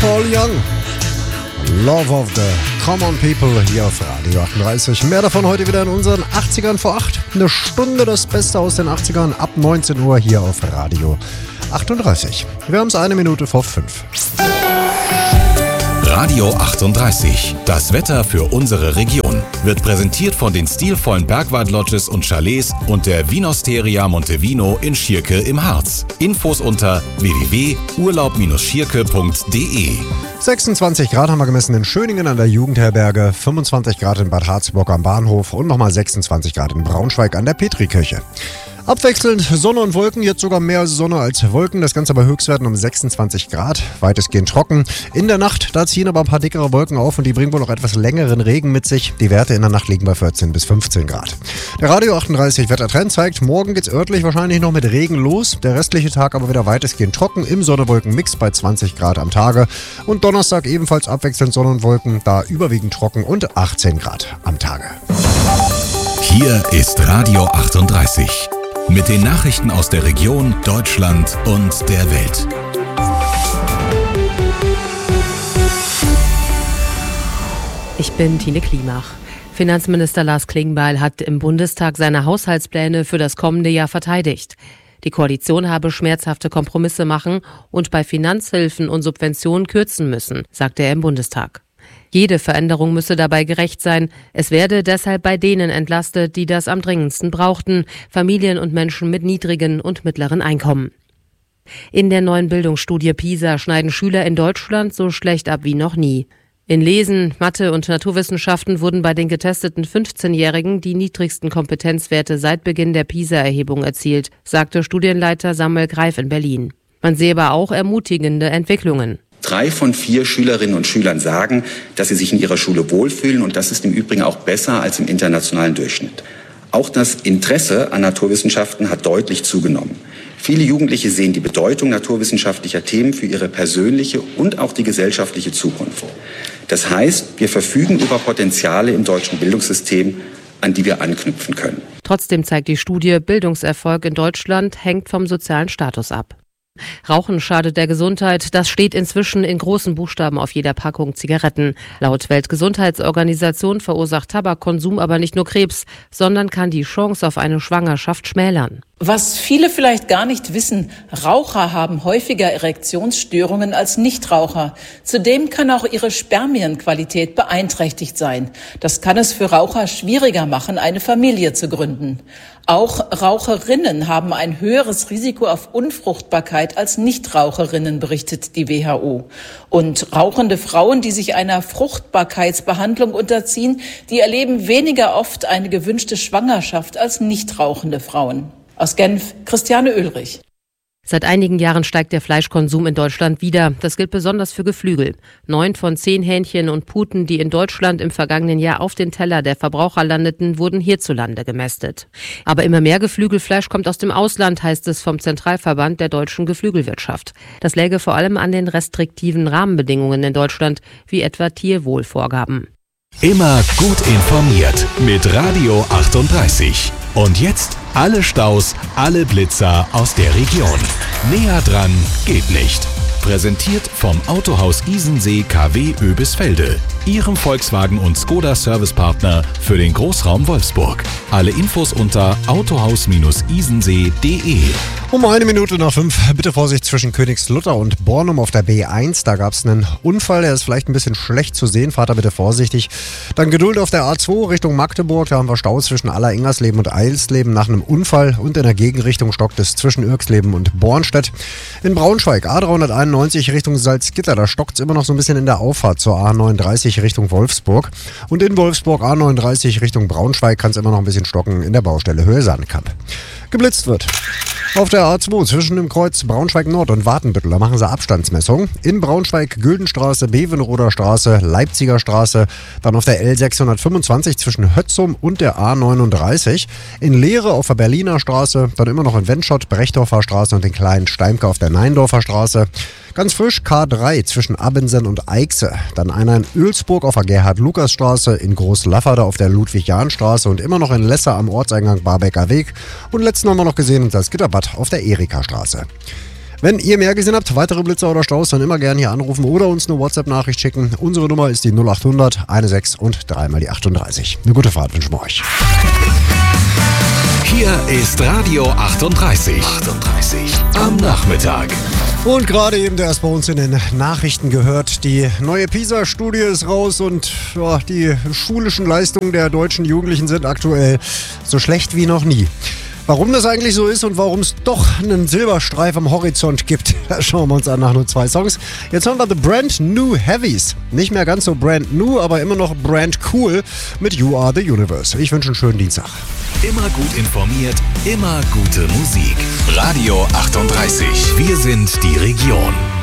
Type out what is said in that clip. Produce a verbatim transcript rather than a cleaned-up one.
Paul Young. Love of the Common People hier auf Radio achtunddreißig. Mehr davon heute wieder in unseren achtzigern vor acht. Eine Stunde das Beste aus den achtzigern ab neunzehn Uhr hier auf Radio achtunddreißig. Wir haben es eine Minute vor fünf. Radio achtunddreißig. Das Wetter für unsere Region wird präsentiert von den stilvollen Bergwald-Lodges und Chalets und der Vinosteria Montevino in Schierke im Harz. Infos unter w w w punkt urlaub schierke punkt d e. sechsundzwanzig Grad haben wir gemessen in Schöningen an der Jugendherberge, fünfundzwanzig Grad in Bad Harzburg am Bahnhof und nochmal sechsundzwanzig Grad in Braunschweig an der Petrikirche. Abwechselnd Sonne und Wolken, jetzt sogar mehr Sonne als Wolken. Das Ganze bei Höchstwerten um sechsundzwanzig Grad, weitestgehend trocken. In der Nacht, da ziehen aber ein paar dickere Wolken auf und die bringen wohl noch etwas längeren Regen mit sich. Die Werte in der Nacht liegen bei vierzehn bis fünfzehn Grad. Der Radio achtunddreißig Wettertrend zeigt, morgen geht's örtlich wahrscheinlich noch mit Regen los. Der restliche Tag aber wieder weitestgehend trocken im Sonne-Wolken-Mix bei zwanzig Grad am Tage. Und Donnerstag ebenfalls abwechselnd Sonne und Wolken, da überwiegend trocken und achtzehn Grad am Tage. Hier ist Radio achtunddreißig. Mit den Nachrichten aus der Region, Deutschland und der Welt. Ich bin Tine Klimach. Finanzminister Lars Klingbeil hat im Bundestag seine Haushaltspläne für das kommende Jahr verteidigt. Die Koalition habe schmerzhafte Kompromisse machen und bei Finanzhilfen und Subventionen kürzen müssen, sagte er im Bundestag. Jede Veränderung müsse dabei gerecht sein. Es werde deshalb bei denen entlastet, die das am dringendsten brauchten, Familien und Menschen mit niedrigen und mittleren Einkommen. In der neuen Bildungsstudie PISA schneiden Schüler in Deutschland so schlecht ab wie noch nie. In Lesen, Mathe und Naturwissenschaften wurden bei den getesteten fünfzehnjährigen die niedrigsten Kompetenzwerte seit Beginn der PISA-Erhebung erzielt, sagte Studienleiter Samuel Greif in Berlin. Man sehe aber auch ermutigende Entwicklungen. Drei von vier Schülerinnen und Schülern sagen, dass sie sich in ihrer Schule wohlfühlen, und das ist im Übrigen auch besser als im internationalen Durchschnitt. Auch das Interesse an Naturwissenschaften hat deutlich zugenommen. Viele Jugendliche sehen die Bedeutung naturwissenschaftlicher Themen für ihre persönliche und auch die gesellschaftliche Zukunft. Das heißt, wir verfügen über Potenziale im deutschen Bildungssystem, an die wir anknüpfen können. Trotzdem zeigt die Studie, Bildungserfolg in Deutschland hängt vom sozialen Status ab. Rauchen schadet der Gesundheit, das steht inzwischen in großen Buchstaben auf jeder Packung Zigaretten. Laut Weltgesundheitsorganisation verursacht Tabakkonsum aber nicht nur Krebs, sondern kann die Chance auf eine Schwangerschaft schmälern. Was viele vielleicht gar nicht wissen, Raucher haben häufiger Erektionsstörungen als Nichtraucher. Zudem kann auch ihre Spermienqualität beeinträchtigt sein. Das kann es für Raucher schwieriger machen, eine Familie zu gründen. Auch Raucherinnen haben ein höheres Risiko auf Unfruchtbarkeit als Nichtraucherinnen, berichtet die W H O. Und rauchende Frauen, die sich einer Fruchtbarkeitsbehandlung unterziehen, die erleben weniger oft eine gewünschte Schwangerschaft als nichtrauchende Frauen. Aus Genf, Christiane Oehlrich. Seit einigen Jahren steigt der Fleischkonsum in Deutschland wieder. Das gilt besonders für Geflügel. Neun von zehn Hähnchen und Puten, die in Deutschland im vergangenen Jahr auf den Teller der Verbraucher landeten, wurden hierzulande gemästet. Aber immer mehr Geflügelfleisch kommt aus dem Ausland, heißt es vom Zentralverband der deutschen Geflügelwirtschaft. Das läge vor allem an den restriktiven Rahmenbedingungen in Deutschland, wie etwa Tierwohlvorgaben. Immer gut informiert mit Radio achtunddreißig. Und jetzt alle Staus, alle Blitzer aus der Region. Näher dran geht nicht. Präsentiert vom Autohaus Isensee K W Oebisfelde, Ihrem Volkswagen und Skoda Servicepartner für den Großraum Wolfsburg. Alle Infos unter autohaus isensee punkt d e. Um eine Minute nach fünf, bitte Vorsicht zwischen Königslutter und Bornum auf der B eins. Da gab es einen Unfall, der ist vielleicht ein bisschen schlecht zu sehen. Fahrt da bitte vorsichtig. Dann Geduld auf der A zwei Richtung Magdeburg. Da haben wir Stau zwischen Aller-Ingersleben und Eilsleben nach einem Unfall. Und in der Gegenrichtung stockt es zwischen Irxleben und Bornstedt. In Braunschweig A dreihunderteinundneunzig Richtung Salzgitter. Da stockt es immer noch so ein bisschen in der Auffahrt zur A neununddreißig Richtung Wolfsburg. Und in Wolfsburg A neununddreißig Richtung Braunschweig kann es immer noch ein bisschen stocken in der Baustelle Höhe Sandkamp. Geblitzt wird. Auf der A zwei zwischen dem Kreuz Braunschweig Nord und Watenbüttel, da machen sie Abstandsmessung. In Braunschweig Güldenstraße, Bevenroder Straße, Leipziger Straße, dann auf der L sechshundertfünfundzwanzig zwischen Hötzum und der A neununddreißig. In Leere auf der Berliner Straße, dann immer noch in Wendschott, Brechdorfer Straße und den kleinen Steimke auf der Neindorfer Straße. Ganz frisch K drei zwischen Abbensen und Eichse. Dann einer in Oelsburg auf der Gerhard-Lukas-Straße, in Groß-Lafferde auf der Ludwig-Jahn-Straße und immer noch in Lesser am Ortseingang Barbecker Weg. Und letzten haben wir noch gesehen in Salzgitterbad auf der Erika-Straße. Wenn ihr mehr gesehen habt, weitere Blitzer oder Staus, dann immer gerne hier anrufen oder uns eine WhatsApp-Nachricht schicken. Unsere Nummer ist die null acht hundert sechzehn und dreimal die achtunddreißig. Eine gute Fahrt wünschen wir euch. Hier ist Radio achtunddreißig. achtunddreißig am Nachmittag. Und gerade eben erst bei uns in den Nachrichten gehört, die neue PISA-Studie ist raus und ja, die schulischen Leistungen der deutschen Jugendlichen sind aktuell so schlecht wie noch nie. Warum das eigentlich so ist und warum es doch einen Silberstreif am Horizont gibt, das schauen wir uns an nach nur zwei Songs. Jetzt haben wir The Brand New Heavies. Nicht mehr ganz so brand new, aber immer noch brand cool mit You Are The Universe. Ich wünsche einen schönen Dienstag. Immer gut informiert, immer gute Musik. Radio achtunddreißig. Wir sind die Region.